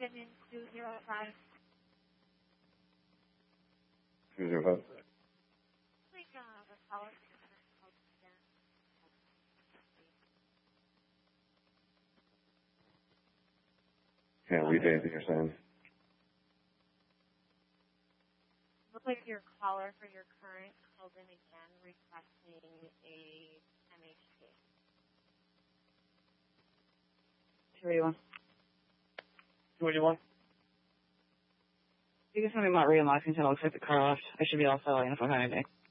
in 205. 205. Like, the caller. Can't read anything you're saying. Looks like your caller for your current called in again requesting a MHC. 281. 281. You can send me my real license and I'll take the car off. I should be all set in if I find anything.